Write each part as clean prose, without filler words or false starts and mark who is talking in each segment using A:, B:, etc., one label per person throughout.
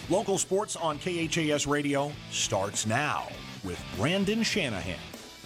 A: Local sports on KHAS Radio starts now with Brandon Shanahan.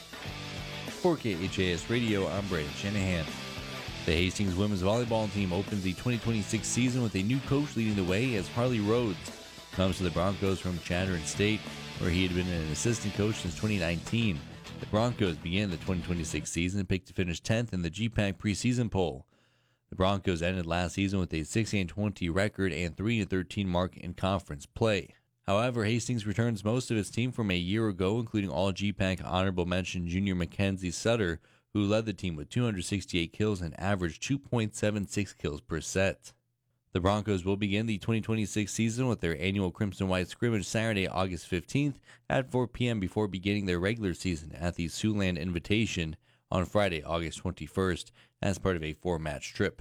B: For KHAS Radio, I'm Brandon Shanahan. The Hastings women's volleyball team opens the 2026 season with a new coach leading the way as Harley Rhodes comes to the Broncos from Chatham State, where he had been an assistant coach since 2019. The Broncos began the 2026 season picked to finish 10th in the GPAC preseason poll. The Broncos ended last season with a 6-20 record and 3-13 mark in conference play. However, Hastings returns most of its team from a year ago, including all GPAC honorable mention junior Mackenzie Sutter, who led the team with 268 kills and averaged 2.76 kills per set. The Broncos will begin the 2026 season with their annual Crimson White scrimmage Saturday, August 15th at 4 p.m. before beginning their regular season at the Siouxland Invitation on Friday, August 21st, as part of a 4-match trip.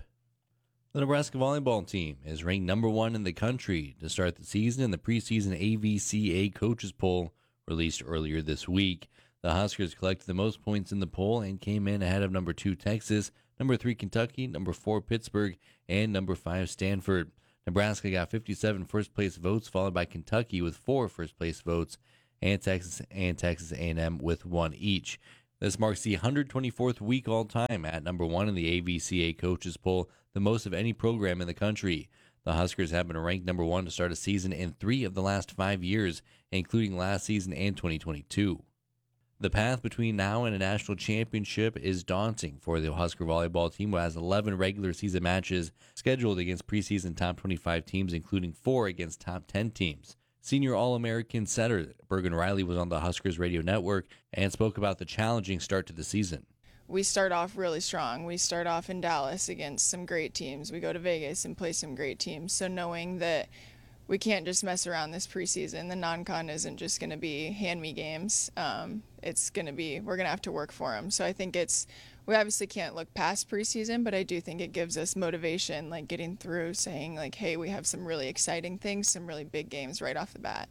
B: The Nebraska volleyball team is ranked number 1 in the country to start the season in the preseason AVCA coaches poll released earlier this week. The Huskers collected the most points in the poll and came in ahead of number 2 Texas, number 3 Kentucky, number 4 Pittsburgh, and number 5 Stanford. Nebraska got 57 first-place votes, followed by Kentucky with 4 first-place votes, and Texas A&M with 1 each. This marks the 124th week all-time at number 1 in the AVCA coaches poll, the most of any program in the country. The Huskers have been ranked number 1 to start a season in 3 of the last 5 years, including last season and 2022. The path between now and a national championship is daunting for the Husker volleyball team, who has 11 regular season matches scheduled against preseason top 25 teams, including 4 against top 10 teams. Senior All-American setter Bergen Riley was on the Huskers radio network and spoke about the challenging start to the season.
C: We start off really strong. We start off in Dallas against some great teams. We go to Vegas and play some great teams. So knowing that we can't just mess around this preseason, the non-con isn't just going to be hand-me games. It's going to be, we're going to have to work for them. So I think we obviously can't look past preseason, but I do think it gives us motivation, like getting through saying like, hey, we have some really exciting things, some really big games right off the bat.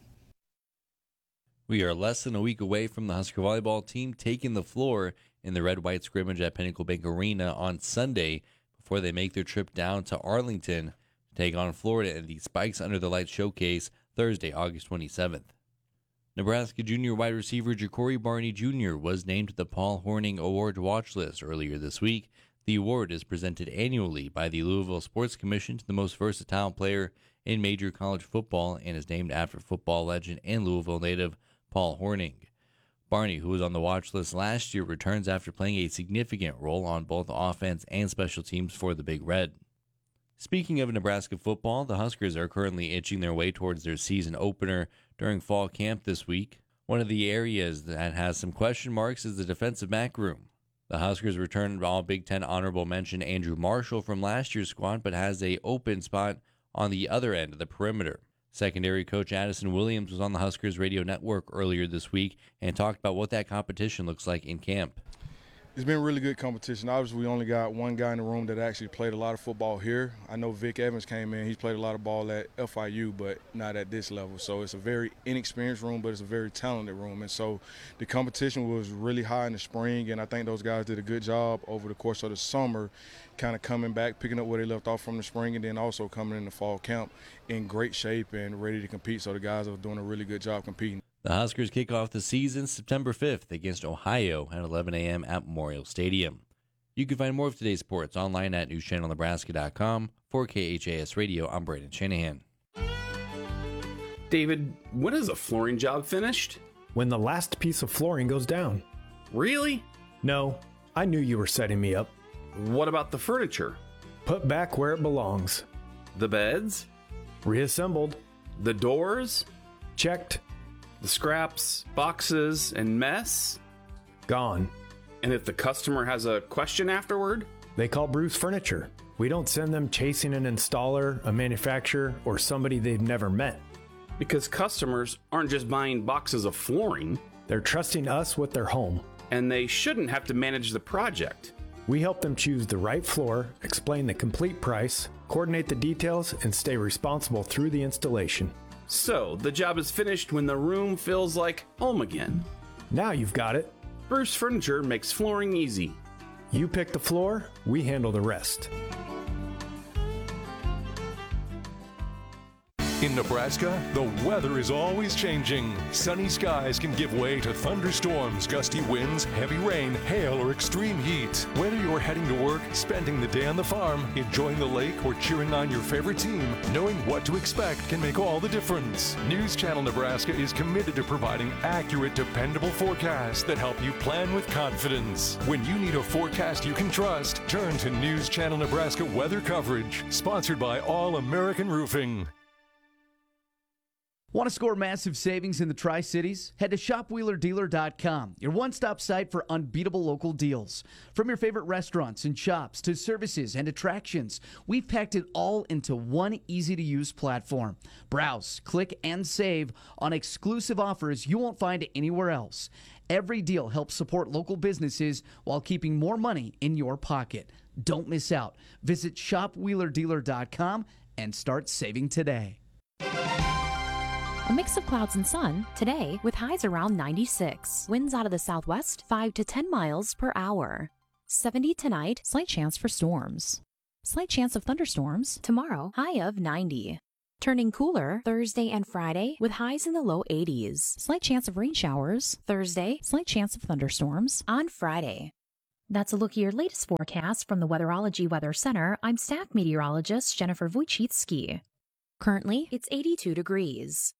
B: We are less than a week away from the Husker volleyball team taking the floor in the red-white scrimmage at Pinnacle Bank Arena on Sunday before they make their trip down to Arlington to take on Florida in the Spikes Under the Lights showcase Thursday, August 27th. Nebraska junior wide receiver Ja'Cory Barney Jr. was named to the Paul Hornung Award watch list earlier this week. The award is presented annually by the Louisville Sports Commission to the most versatile player in major college football and is named after football legend and Louisville native Paul Hornung. Barney, who was on the watch list last year, returns after playing a significant role on both offense and special teams for the Big Red. Speaking of Nebraska football, the Huskers are currently inching their way towards their season opener during fall camp this week. One of the areas that has some question marks is the defensive back room. The Huskers returned all Big Ten honorable mention Andrew Marshall from last year's squad, but has an open spot on the other end of the perimeter. Secondary coach Addison Williams was on the Huskers radio network earlier this week and talked about what that competition looks like in camp.
D: It's been really good competition. Obviously, we only got one guy in the room that actually played a lot of football here. I know Vic Evans came in. He's played a lot of ball at FIU, but not at this level. So it's a very inexperienced room, but it's a very talented room. And so the competition was really high in the spring, and I think those guys did a good job over the course of the summer, kind of coming back, picking up where they left off from the spring, and then also coming in the fall camp in great shape and ready to compete. So the guys are doing a really good job competing.
B: The Huskers kick off the season September 5th against Ohio at 11 a.m. at Memorial Stadium. You can find more of today's sports online at newschannelnebraska.com. For KHAS Radio, I'm Brandon Shanahan.
E: David, when is a flooring job finished?
F: When the last piece of flooring goes down.
E: Really?
F: No, I knew you were setting me up.
E: What about the furniture?
F: Put back where it belongs.
E: The beds?
F: Reassembled.
E: The doors?
F: Checked.
E: The scraps, boxes, and mess?
F: Gone.
E: And if the customer has a question afterward?
F: They call Bruce Furniture. We don't send them chasing an installer, a manufacturer, or somebody they've never met.
E: Because customers aren't just buying boxes of flooring.
F: They're trusting us with their home.
E: And they shouldn't have to manage the project.
F: We help them choose the right floor, explain the complete price, coordinate the details, and stay responsible through the installation.
E: So, the job is finished when the room feels like home again.
F: Now you've got it.
E: Bruce Furniture makes flooring easy.
F: You pick the floor, we handle the rest.
G: In Nebraska, the weather is always changing. Sunny skies can give way to thunderstorms, gusty winds, heavy rain, hail, or extreme heat. Whether you're heading to work, spending the day on the farm, enjoying the lake, or cheering on your favorite team, knowing what to expect can make all the difference. News Channel Nebraska is committed to providing accurate, dependable forecasts that help you plan with confidence. When you need a forecast you can trust, turn to News Channel Nebraska weather coverage, sponsored by All American Roofing.
H: Want to score massive savings in the Tri-Cities? Head to shopwheelerdealer.com, your one-stop site for unbeatable local deals. From your favorite restaurants and shops to services and attractions, we've packed it all into one easy-to-use platform. Browse, click, and save on exclusive offers you won't find anywhere else. Every deal helps support local businesses while keeping more money in your pocket. Don't miss out. Visit shopwheelerdealer.com and start saving today.
I: A mix of clouds and sun today with highs around 96. Winds out of the southwest 5 to 10 miles per hour. 70 tonight, slight chance for storms. Slight chance of thunderstorms tomorrow, high of 90. Turning cooler Thursday and Friday with highs in the low 80s. Slight chance of rain showers Thursday, slight chance of thunderstorms on Friday. That's a look at your latest forecast from the Weatherology Weather Center. I'm staff meteorologist Jennifer Wojcicki. Currently, it's 82 degrees.